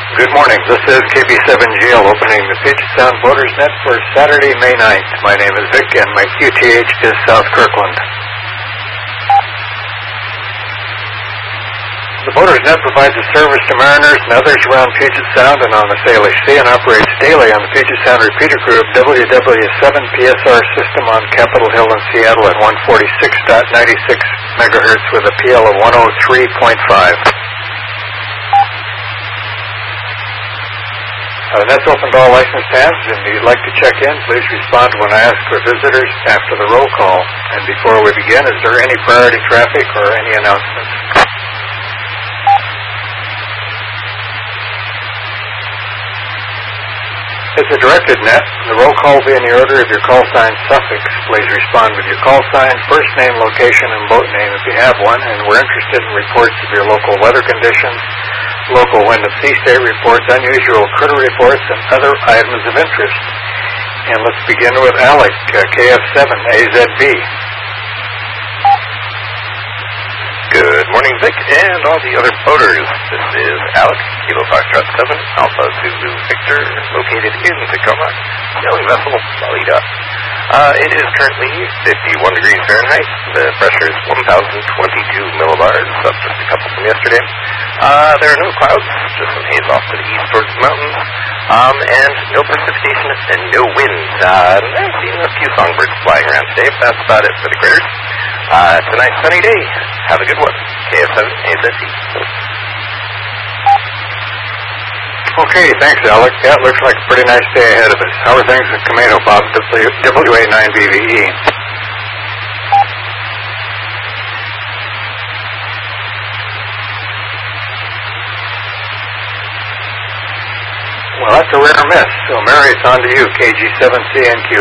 Good morning. This is KB7GL opening the Puget Sound Boaters Net for Saturday, May 9th. My name is Vic and my QTH is South Kirkland. The Boaters Net provides a service to mariners and others around Puget Sound and on the Salish Sea and operates daily on the Puget Sound repeater group WW7PSR system on Capitol Hill in Seattle at 146.96 megahertz with a PL of 103.5. The net's open to all licensed hands, and if you'd like to check in, please respond when I ask for visitors after the roll call. And before we begin, is there any priority traffic or any announcements? It's a directed net. The roll call will be in the order of your call sign suffix. Please respond with your call sign, first name, location, and boat name if you have one, and we're interested in reports of your local weather conditions, local wind and sea state reports, unusual critter reports, and other items of interest. And let's begin with Alec, KF7AZB. Good morning, Vic, and all the other boaters. This is Alex, Kilo Foxtrot 7, Alpha Zulu Victor, located in Tacoma, sailing vessel Lolita. It is currently 51 degrees Fahrenheit. The pressure is 1,022 millibars, up just a couple from yesterday. There are no clouds, just some haze off to the east towards the mountains, and no precipitation and no wind. I've seen a few songbirds flying around today, but that's about it for the critters. It's a nice sunny day. Have a good one. KF7AZB. Okay, thanks, Alec. Yeah, it looks like a pretty nice day ahead of us. How are things in Camino, Bob? WA9BVE. Well, that's a rare miss. So, Mary, it's on to you, KG7CNQ.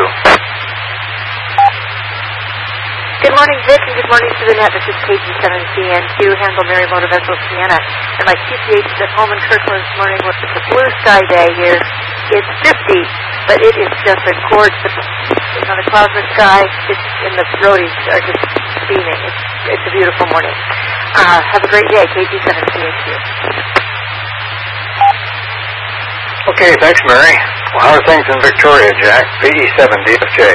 Good morning, Vic, and good morning to the net. This is KG7CNQ, handle Mary Motor Vessel Sienna. And my QTH is at home in Kirkland this morning. It's a blue sky day here. It's 50, but it is just a gorgeous, the clouds in the sky, and the roadies are just beaming. It's a beautiful morning. Have a great day, KG7CNQ. Okay, thanks, Mary. Well, how are things in Victoria, Jack? PE7DFJ.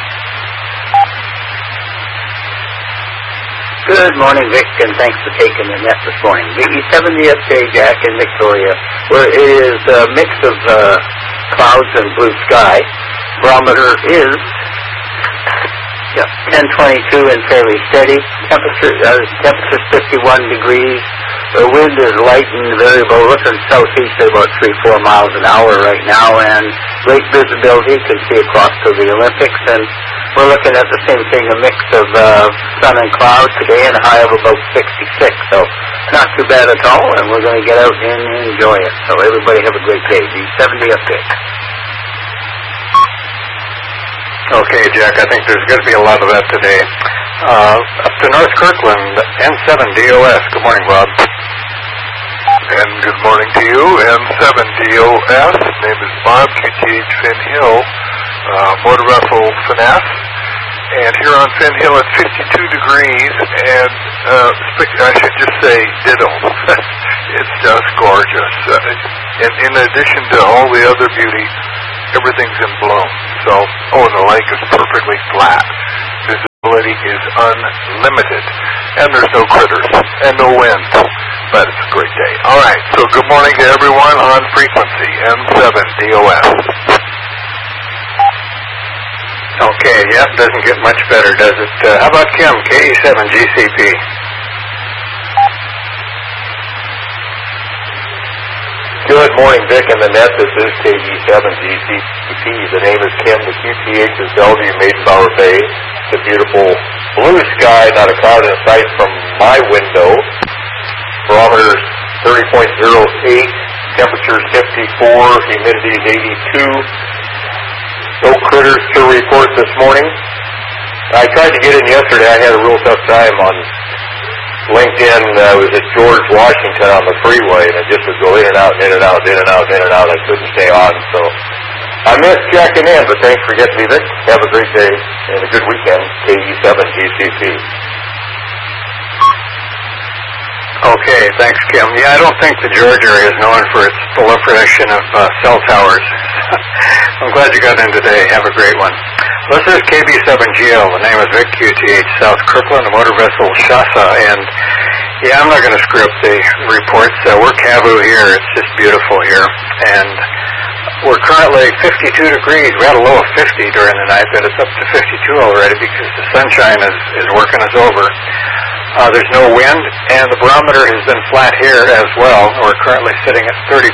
Good morning, Vic, and thanks for taking the net this morning. VE7DFJ, Jack, in Victoria, where it is a mix of clouds and blue sky. Barometer is 1022 and fairly steady. Temperature 51 degrees. The wind is light and variable, looking southeast at about 3-4 miles an hour right now, and great visibility. You can see across to the Olympics, and we're looking at the same thing, a mix of sun and cloud today, and a high of about 66. So not too bad at all, and we're going to get out and enjoy it. So everybody have a great day. V70 Okay, Jack, I think there's going to be a lot of that today. Up to North Kirkland, N7DOS. Good morning, Bob. And good morning to you, N7DOS. Name is Bob, QTH Finn Hill, motor vessel Finesse. And here on Finn Hill it's 52 degrees, and I should just say ditto. It's just gorgeous. And in addition to all the other beauty, everything's in bloom. So, and the lake is perfectly flat. Visibility is unlimited. And there's no critters and no wind. But it's a great day. All right, so good morning to everyone on frequency, N7DOS. Okay, yep, doesn't get much better, does it? How about Kim, KE7GCP? Good morning, Vic, and the net. This is KG7GCP. The name is Kim. The QTH is Bellevue, Maidenbower Bay. It's a beautiful blue sky, not a cloud in sight from my window. Barometer 30.08, temperature 54, humidity is 82. No critters to report this morning. I tried to get in yesterday. I had a real tough time on LinkedIn. I was at George Washington on the freeway, and it just would go in and out, in and out, in and out, in and out. I couldn't stay on, so I missed checking in, but thanks for getting me, Vic. Have a great day and a good weekend, KE7GCP. Okay, thanks, Kim. Yeah, I don't think the Georgia area is known for its proliferation of cell towers. I'm glad you got in today. Have a great one. This is KB7GL. The name is Vic QTH, South Kirkland, the motor vessel Shasa. And, yeah, I'm not going to screw up the reports. We're Cavu here. It's just beautiful here. And we're currently 52 degrees. We had a low of 50 during the night, but it's up to 52 already because the sunshine is working us over. There's no wind, and the barometer has been flat here as well. We're currently sitting at 30.18.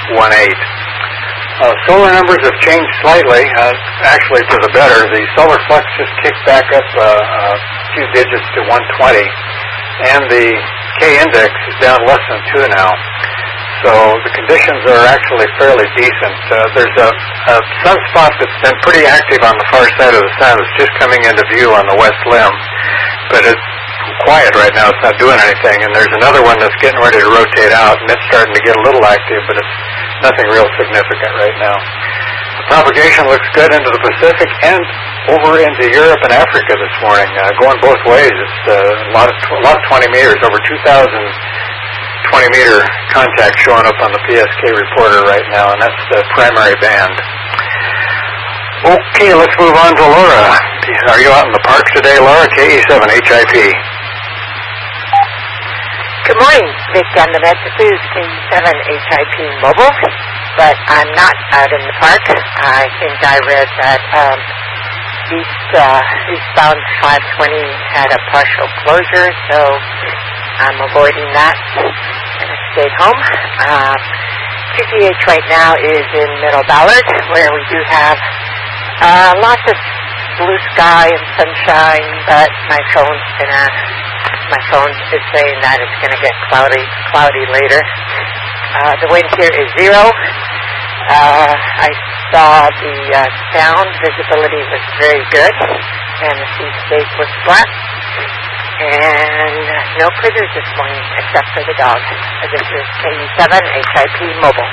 Solar numbers have changed slightly, actually to the better. The solar flux just kicked back up a few digits to 120, and the K-index is down less than 2 now. So the conditions are actually fairly decent. There's a sunspot that's been pretty active on the far side of the sun. It's just coming into view on the west limb, but it's quiet right now. It's not doing anything. And there's another one that's getting ready to rotate out, and it's starting to get a little active, but it's nothing real significant right now. The propagation looks good into the Pacific and over into Europe and Africa this morning, going both ways. It's a lot of 20 meters, over 2,000 20-meter contact showing up on the PSK reporter right now, and that's the primary band. Okay, let's move on to Laura. Are you out in the park today, Laura? KE7HIP. Good morning, Vic and the Net. This is KE7HIP Mobile, but I'm not out in the park. I think I read that eastbound 520 had a partial closure, so I'm avoiding that, and I stayed home. QTH right now is in Middle Ballard, where we do have lots of blue sky and sunshine, but my phone is saying that it's going to get cloudy later. The wind here is 0. I saw the sound visibility was very good, and the sea state was flat. And no critters this morning except for the dog. This is KE7HIP Mobile.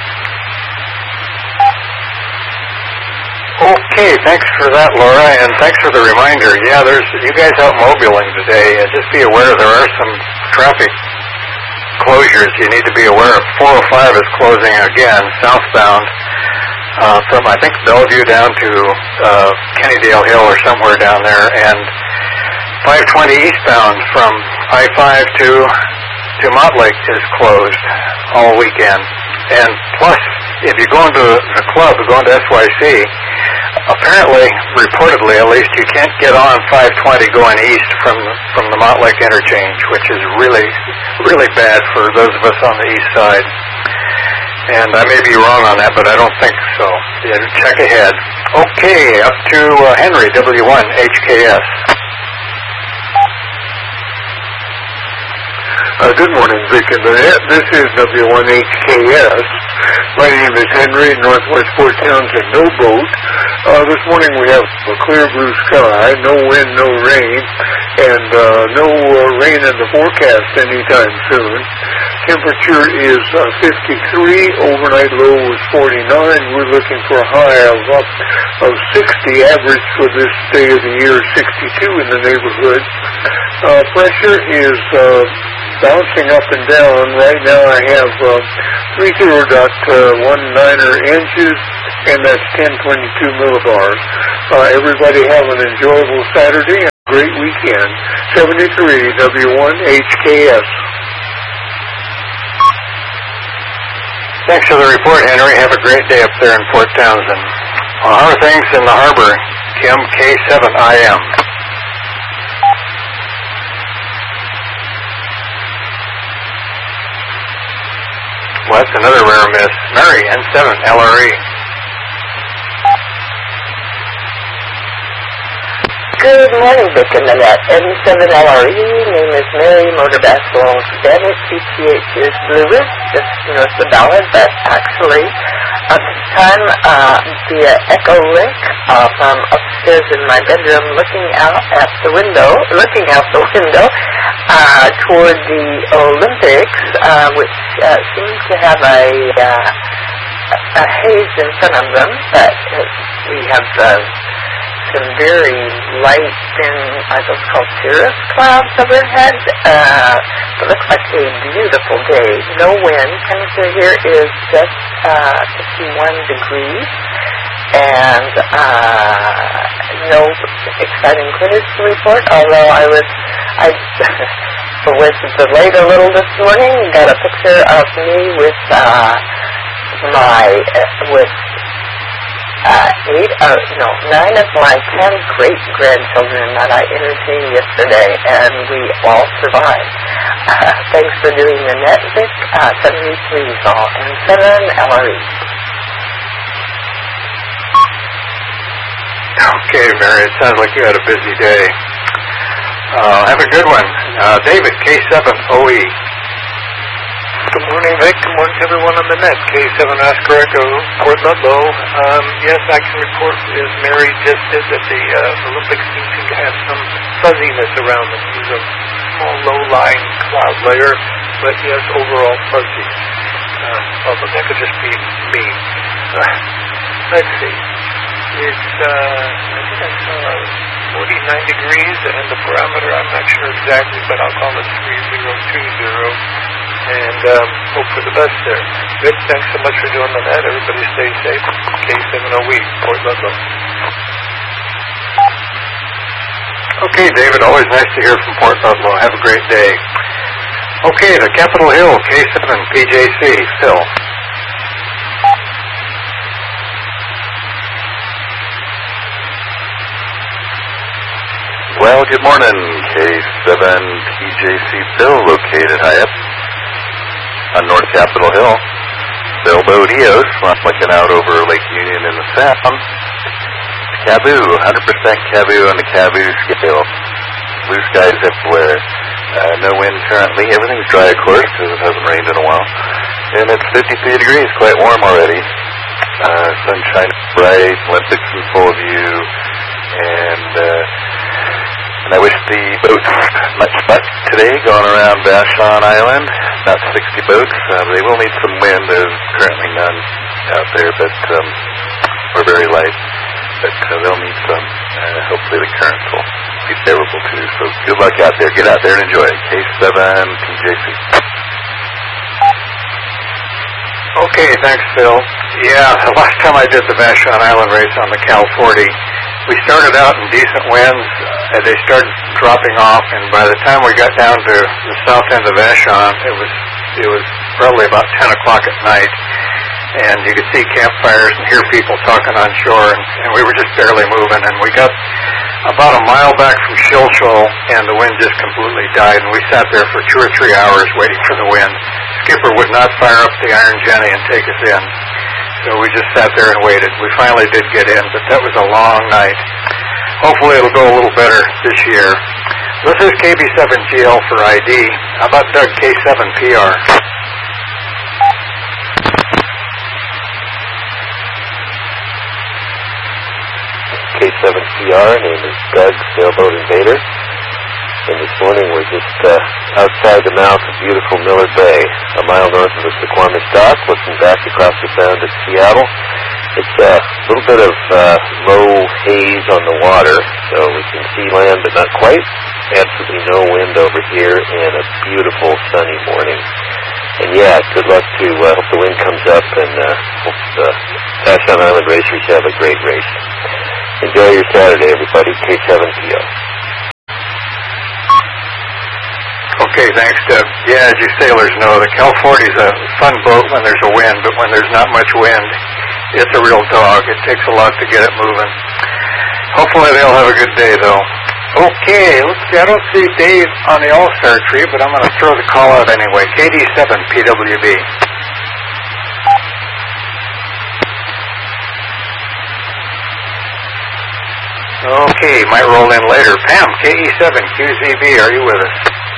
Okay, thanks for that, Laura, and thanks for the reminder. Yeah, there's you guys out mobiling today. Just be aware there are some traffic closures you need to be aware of. 405 is closing again, southbound, from, I think, Bellevue down to Kennydale Hill or somewhere down there, and 520 eastbound from I-5 to Montlake is closed all weekend. And plus, if you're going to the club, going to SYC, apparently, reportedly at least, you can't get on 520 going east from the Montlake interchange, which is really, really bad for those of us on the east side. And I may be wrong on that, but I don't think so. Yeah, check ahead. Okay, up to Henry, W1, HKS. Good morning, Vic and Lynette. This is W1HKS. My name is Henry, Northwest Fort Townsend, no boat. This morning we have a clear blue sky, no wind, no rain, and no rain in the forecast anytime soon. Temperature is 53, overnight low is 49. We're looking for a high of 60, average for this day of the year, 62 in the neighborhood. Pressure is bouncing up and down. Right now I have 30.19 inches, and that's 1022 millibars. Everybody have an enjoyable Saturday and a great weekend. 73 W1HKS. Thanks for the report, Henry. Have a great day up there in Fort Townsend. How are things in the harbor? Kim, K7IM. Well, that's another rare miss. Mary, N7, LRE. Good morning, Vic and Lynette. N7 LRE, name is Mary, motor vessel Spanish, QTH is Blue Ridge, just north of Ballard, but actually, at this time, via Echo Link, from upstairs in my bedroom, looking out the window, toward the Olympics, which seems to have a haze in front of them, but we have some very light, thin, those called cirrus clouds overhead. It looks like a beautiful day. No wind. Temperature here is just 51 degrees. And no exciting critters to report, although I was delayed a little this morning. Got a picture of me with nine of my 10 great-grandchildren that I entertained yesterday, and we all survived. Thanks for doing the net, Vic. 73 is all, and 7 LRE. Okay, Mary, it sounds like you had a busy day. Have a good one. David, K7OE. Good morning, Vic. Good morning to everyone on the net. K7 Oscar Echo, Port Ludlow. Yes, I can report, as Mary just did, that the Olympics seem to have some fuzziness around them. There's a small low-lying cloud layer, but yes, overall fuzzy. But that could just be me. Let's see. It's, I think I saw 49 degrees, and the parameter, I'm not sure exactly, but I'll call it 3020. And hope for the best there. Vic, thanks so much for doing the net. Everybody stay safe. K7OE, Port Ludlow. Okay, David, always nice to hear from Port Ludlow. Have a great day. Okay, the Capitol Hill, K7 PJC, Phil. Well, good morning, K7 PJC Phil, located high up on North Capitol Hill. Sailboat Eos, looking out over Lake Union in the Sound. Caboo, 100% Caboo on the Caboo scale. Blue skies everywhere. No wind currently. Everything's dry, of course, because it hasn't rained in a while. And it's 53 degrees, quite warm already. Sunshine bright, Olympics in full view. And I wish the boats much luck today going around Vashon Island. About 60 boats. They will need some wind. There's currently none out there, but we're very light. But they'll need some. Hopefully the currents will be favorable too. So good luck out there. Get out there and enjoy. K7 PJC. Okay, thanks, Phil. Yeah, the last time I did the Vashon Island race on the Cal 40, we started out in decent winds, and they started dropping off, and by the time we got down to the south end of Vashon, it was probably about 10 o'clock at night, and you could see campfires and hear people talking on shore, and we were just barely moving, and we got about a mile back from Shill Shoal, and the wind just completely died, and we sat there for 2 or 3 hours waiting for the wind. Skipper would not fire up the Iron Jenny and take us in. So we just sat there and waited. We finally did get in, but that was a long night. Hopefully it'll go a little better this year. This is KB7GL for ID. How about Doug, K7PR? K7PR, name is Doug, Sailboat Invader. And this morning we're just outside the mouth of beautiful Miller Bay, a mile north of the Suquamish Dock, looking back across the Sound at Seattle. It's a little bit of low haze on the water, so we can see land, but not quite. Absolutely no wind over here, and a beautiful sunny morning. And yeah, good luck to hope the wind comes up, and hope the Vashon Island racers have a great race. Enjoy your Saturday, everybody. K7PO. Okay, thanks, Doug. Yeah, as you sailors know, the Cal 40 is a fun boat when there's a wind, but when there's not much wind, it's a real dog. It takes a lot to get it moving. Hopefully they'll have a good day, though. Okay, let's see. I don't see Dave on the All-Star tree, but I'm going to throw the call out anyway. KD7PWB. Okay, might roll in later. Pam, KE7QZB, are you with us?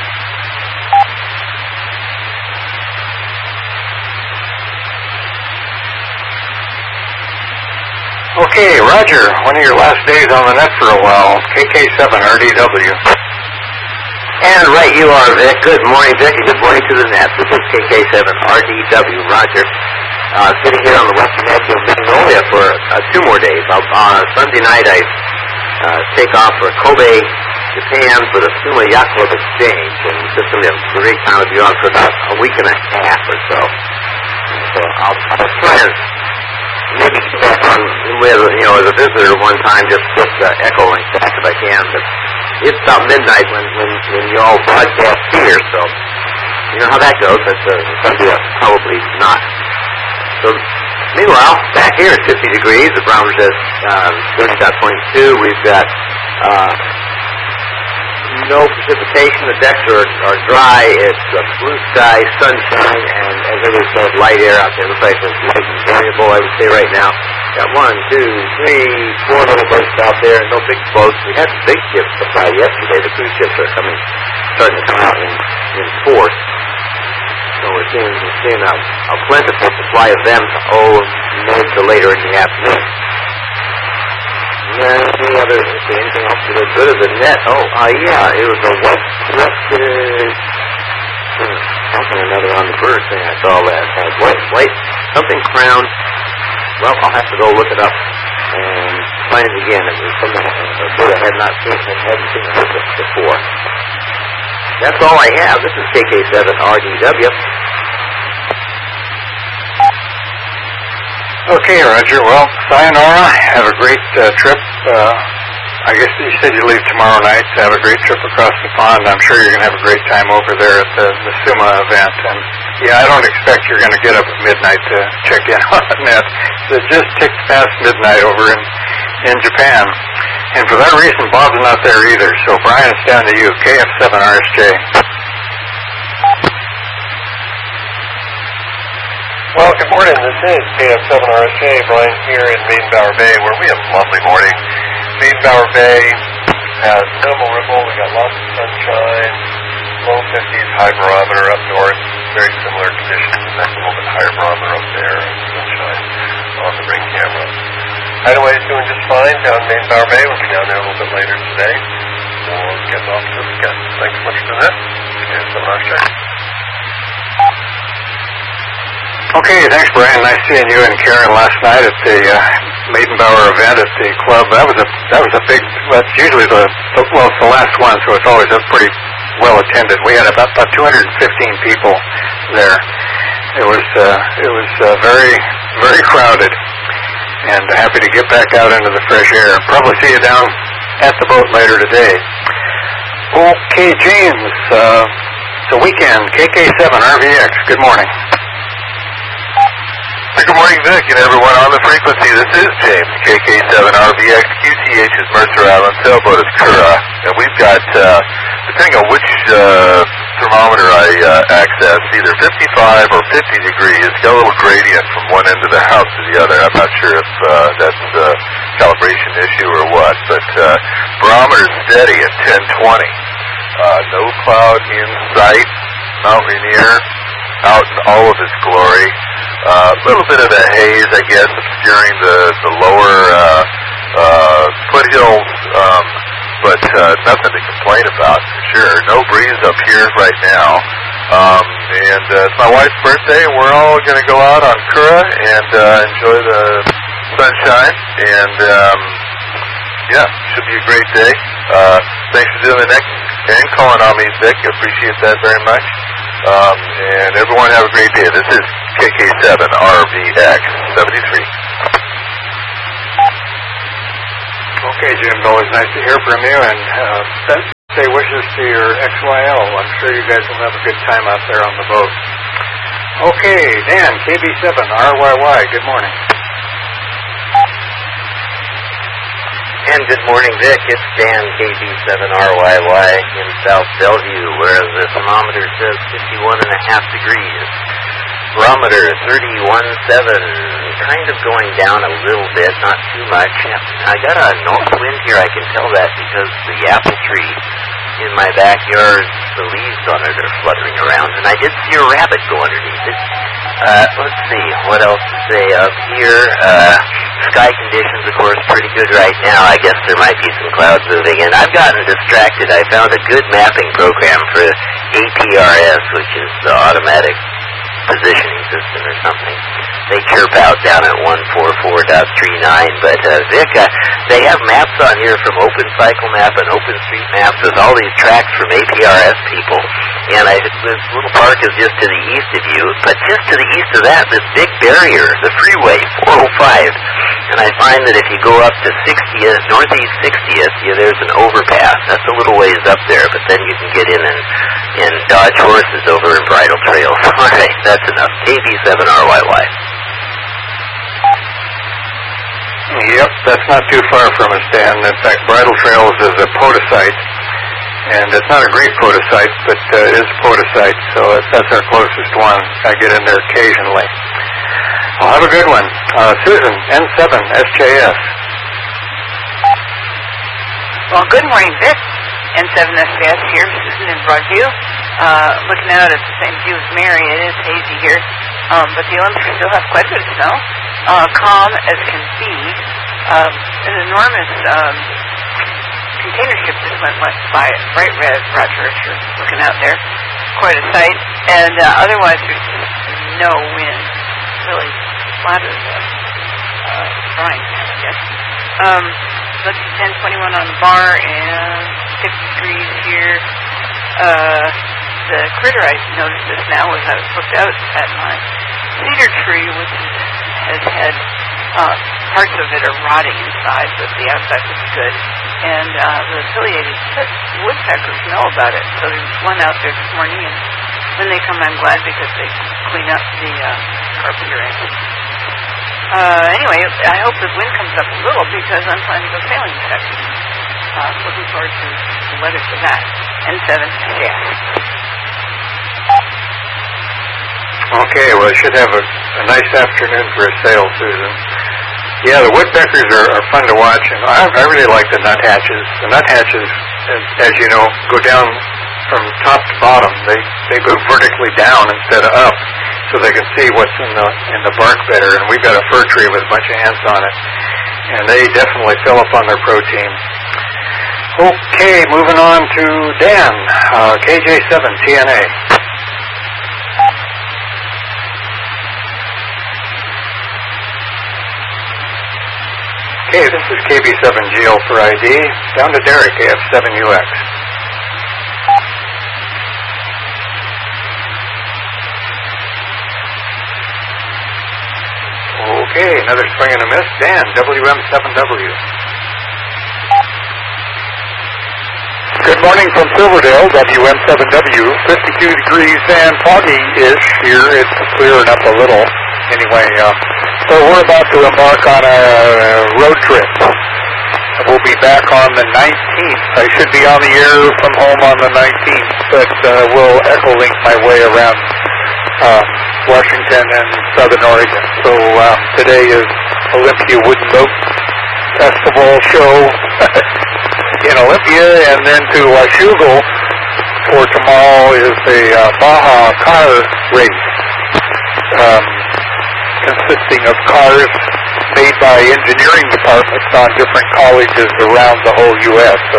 Okay, Roger, one of your last days on the net for a while, KK7RDW. And right you are, Vic. Good morning, Vic, and good morning to the net. This is KK7RDW, Roger. Sitting here on the western edge of Magnolia for 2 more days. Sunday night I take off for Kobe, Japan for the Suma Yacht Club Exchange, and it's going to be a great time to be on for about a week and a half or so. So I'll try and maybe get back on with, as a visitor one time, just echoing back if I can. But it's about midnight when you all broadcast here, so you know how that goes. It's going to be probably not. So meanwhile, back here at 50 degrees, the barometer says 30.2. We've got no precipitation. The decks are dry. It's blue sky, sunshine, and as everybody said, light air out there. Looks like it's light and variable, I would say right now. Got 1, 2, 3, 4 little boats out there, and no big boats. We had big ships supply yesterday. The cruise ships are starting to come out in force. So we're seeing a plentiful supply of them mid to later in the afternoon. Anything else that was good as a net? Yeah, it was a white-crested something or another on the bird thing. I saw that. Had white, something crowned. Well, I'll have to go look it up and find it again. It was something a bird I had not seen and hadn't seen it before. That's all I have. This is KK7RDW. Okay, Roger. Well, sayonara. Have a great trip. I guess you said you leave tomorrow night. Have a great trip across the pond. I'm sure you're going to have a great time over there at the SUMA event. And yeah, I don't expect you're going to get up at midnight to check in on that. It just ticked past midnight over in Japan. And for that reason, Bob's not there either. So, Brian, it's down to you. KF7RSJ. Well, good morning. This is KF7RSJ, Brian here in Maiden-Bower Bay, where we have a lovely morning. Maiden-Bower Bay has minimal ripple. We got lots of sunshine, low 50s, high barometer up north. Very similar conditions. In fact, a little bit higher barometer up there and sunshine on the ring camera. Hideaway is doing just fine down in Maiden-Bower Bay. We'll be down there a little bit later today. We'll get off to the weekend. Thanks so much for that. KF7RSJ. Okay, thanks, Brian. Nice seeing you and Karen last night at the Maiden-Bower event at the club. That was a big. That's usually it's the last one, so it's always pretty well attended. We had about 215 people there. It was very, very crowded, and happy to get back out into the fresh air. Probably see you down at the boat later today. Okay, James. It's a weekend. KK7RVX. Good morning. Good morning, Vic, and everyone on the frequency. This is James, KK7RVX. QTH is Mercer Island, sailboat is Kura, and we've got, depending on which thermometer I access, either 55 or 50 degrees. It's got a little gradient from one end of the house to the other. I'm not sure if that's a calibration issue or what, but barometer is steady at 1020. No cloud in sight. Mount Rainier out in all of its glory. A little bit of a haze, I guess, obscuring the lower foothills, but nothing to complain about, for sure. No breeze up here right now. And it's my wife's birthday, and we're all going to go out on Kura and enjoy the sunshine. And, yeah, should be a great day. Thanks for doing the next and calling on me, Vic. I appreciate that very much. And everyone have a great day. This is KK7RVX 73. Okay, Jim, always nice to hear from you, and say wishes to your XYL. I'm sure you guys will have a good time out there on the boat. Okay, Dan, KB7RYY, good morning. And good morning, Vic. It's Dan, KB7RYY in South Bellevue, where the thermometer says 51.5 degrees. Barometer 31.7, kind of going down a little bit, not too much. I got a north wind here, I can tell that, because the apple tree in my backyard, the leaves on it are fluttering around, and I did see a rabbit go underneath it. Let's see, what else to say up here? Sky conditions, of course, pretty good right now. I guess there might be some clouds moving in. I've gotten distracted. I found a good mapping program for APRS, which is the automatic positioning assistant or something. They chirp out down at 144.39. But Vic, they have maps on here from OpenCycleMap and OpenStreetMap with all these tracks from APRS people. And this little park is just to the east of you, but just to the east of that, this big barrier, the freeway 405. And I find that if you go up to 60th, northeast 60th, there's an overpass. That's a little ways up there, but then you can get in and dodge horses over in Bridle Trails. All right, that's enough. KB7RYY. Yep, that's not too far from us, Dan. In fact, Bridle Trails is a podosite, and it's not a great podosite, but it is a podosite, so that's our closest one. I get in there occasionally. Well, have a good one. Susan, N7, SJS. Well, good morning, Vic. N7 SJS here, Susan in Broadview. Looking out at the same view as Mary, it is hazy here, but the Olympics still have quite a bit of snow. Calm as can be. An enormous container ship just went by, bright red, Roger, if you're looking out there. Quite a sight. And otherwise, there's just no wind. Really flat as a frying pan, I guess. Let's see, 10:21 on the bar and 6 degrees here. The critter, I noticed this now as I was looked out at my cedar tree, which has had parts of it are rotting inside, but the outside looks good. And the affiliated woodpeckers know about it, so there's one out there this morning, and when they come, I'm glad because they clean up the carpenter ants. Anyway, I hope the wind comes up a little because I'm planning to go sailing this afternoon. Looking forward to the weather for that. N7, yeah. Okay, well, I should have a nice afternoon for a sail, Susan. Yeah, the woodpeckers are fun to watch, and I really like the nuthatches. The nuthatches, as you know, go down from top to bottom. They go vertically down instead of up, so they can see what's in the bark better. And we've got a fir tree with a bunch of ants on it, and they definitely fill up on their protein. Okay, moving on to Dan, KJ7 TNA. Okay, this is KB7GL for ID. Down to Derek, AF7UX. Okay, another swing and a miss. Dan, WM7W. Good morning from Silverdale, WM7W. 52 degrees and foggy-ish here. It's clearing up a little. Anyway, so we're about to embark on a road trip. We'll be back on the 19th. I should be on the air from home on the 19th, but we'll echo-link my way around Washington and Southern Oregon. So today is Olympia Wooden Boat Festival show in Olympia, and then to Washougal for tomorrow is the Baja car race, consisting of cars made by engineering departments on different colleges around the whole U.S. So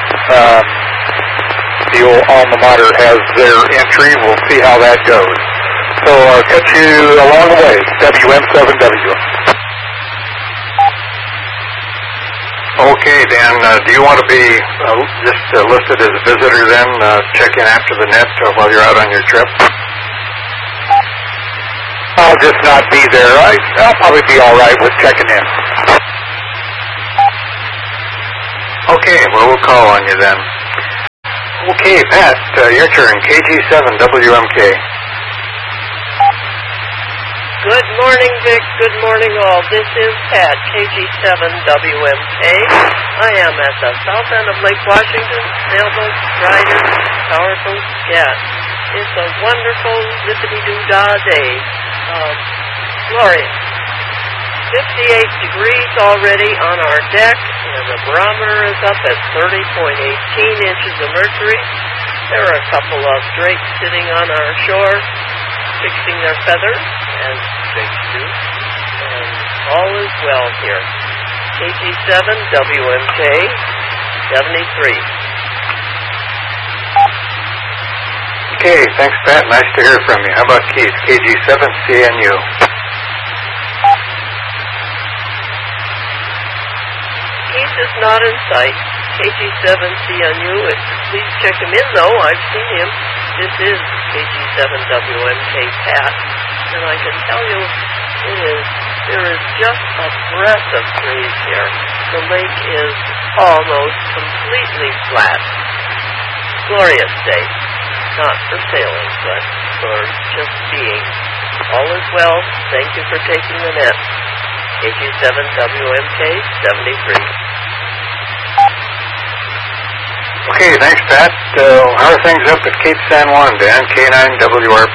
the old alma mater has their entry. We'll see how that goes. So I'll catch you along the way, WM7W. Okay, Dan, do you want to be just listed as a visitor then? Check in after the net while you're out on your trip? I'll just not be there. I'll probably be all right with checking in. Okay, well, we'll call on you then. Okay, Pat, your turn. KG7WMK. Good morning, Vic. Good morning, all. This is Pat, KG7WMK. I am at the south end of Lake Washington. Sailboats, riders, powerboats, yeah. It's a wonderful zippity-doo-dah day. Glorious. 58 degrees already on our deck, and the barometer is up at 30.18 inches of mercury. There are a couple of drakes sitting on our shore, fixing their feathers, as drakes do, and all is well here. KG7 WMK 73. Okay, thanks, Pat. Nice to hear from you. How about Keith, KG7CNU? Keith is not in sight. KG7CNU. Please check him in, though. I've seen him. This is KG7WMK Pat. And I can tell you, there is just a breath of breeze here. The lake is almost completely flat. Glorious day. Not for sailing, but for just being. All is well. Thank you for taking the net. KG7WMK 73. Okay, thanks, Pat. How are things up at Cape San Juan, Dan? K9WRP.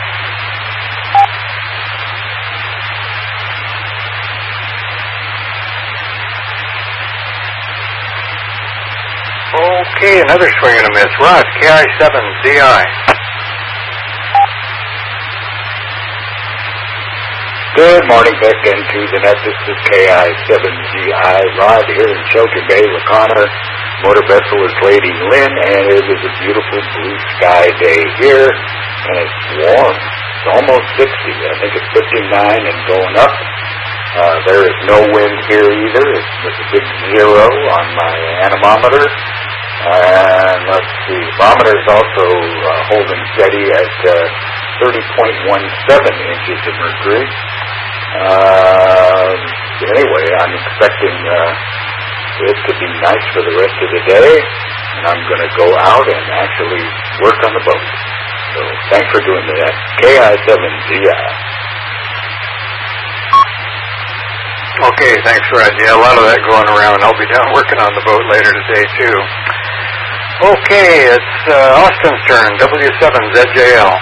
Okay, another swing and a miss. Rod, KI7ZI. Good morning, Vic, and to the net. This is KI7GI. Rod here in Shelter Bay, Laconia. Motor vessel is Lady Lynn, and it is a beautiful blue sky day here, and it's warm. It's almost 60. I think it's 59 and going up. There is no wind here either. It's with a big 0 on my anemometer. And let's see, barometer is also holding steady at 30.17 inches of mercury. Anyway, I'm expecting it to be nice for the rest of the day, and I'm going to go out and actually work on the boat. So thanks for doing that. KI7GI. Okay, thanks, Rod. Yeah, a lot of that going around. I'll be down working on the boat later today, too. Okay, it's Austin's turn, W7ZJL.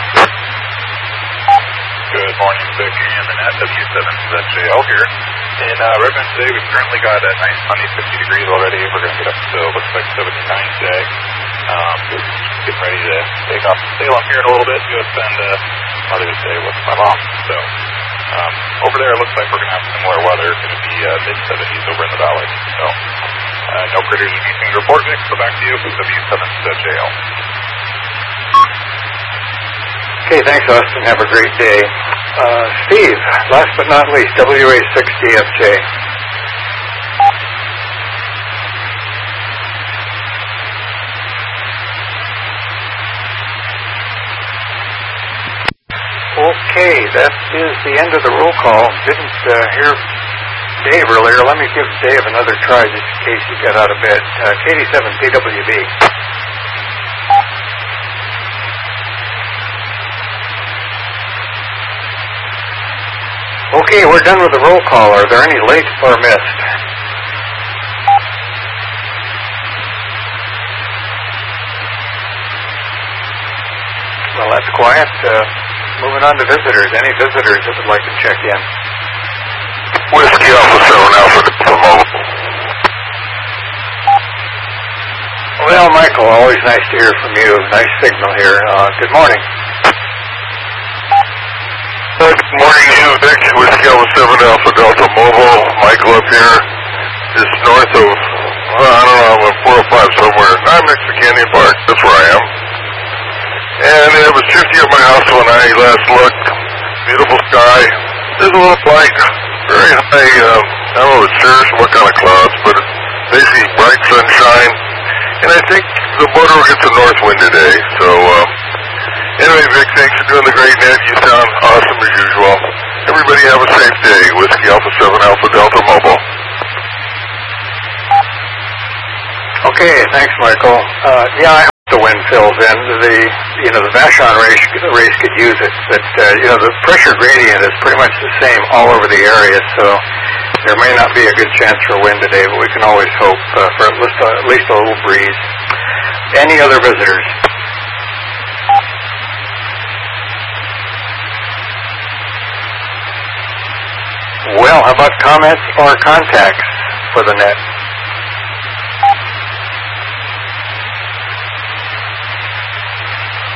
Good morning, Vic and the net, W7ZJL here. In Redmond today, we've currently got a nice sunny 50 degrees already. We're going to get up to, looks like 79 today. Getting ready to take off and sail. I'm here in a little bit to go spend Mother's Day with my mom. So over there, it looks like we're going to have similar weather. It's going to be mid-70s over in the valley. So no critters or anything to report, Vic. So back to you with W7ZJL. Okay, thanks, Austin. Have a great day. Steve, last but not least, WA6DFJ. Okay, that is the end of the roll call. Didn't hear Dave earlier. Let me give Dave another try just in case he got out of bed. KD7PWB. Okay, we're done with the roll call. Are there any late or missed? Well, that's quiet. Moving on to visitors. Any visitors that would like to check in? Whiskey Alpha 7 Alpha Delta. Well, Michael, always nice to hear from you. Nice signal here. Good morning. Good morning to you, Vic. Whiskey Alpha 7 Alpha Delta Mobile. Michael up here. Just north of, I don't know, I'm 405 somewhere. I'm next to Canyon Park. That's where I am. And it was 50 at my house when I last looked. Beautiful sky. There's a little light. Very high, I don't know if it's cirrus, what kind of clouds, but it's basically bright sunshine. And I think the border will get some north wind today. So, anyway, Vic, thanks for doing the great net. You sound awesome as usual. Everybody have a safe day. Whiskey Alpha 7 Alpha Delta Mobile. Okay, thanks, Michael. Yeah, I hope the wind fills in. The Vashon race could use it, but the pressure gradient is pretty much the same all over the area, so there may not be a good chance for wind today, but we can always hope for at least a little breeze. Any other visitors? Well, how about comments or contacts for the net?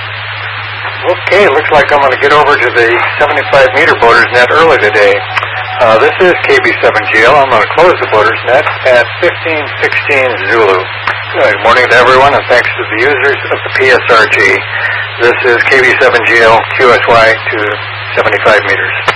Okay, looks like I'm going to get over to the 75-meter boaters net early today. This is KB7GL. I'm going to close the Boaters Net at 1516 Zulu. Good morning to everyone, and thanks to the users of the PSRG. This is KB7GL QSY to 75 meters.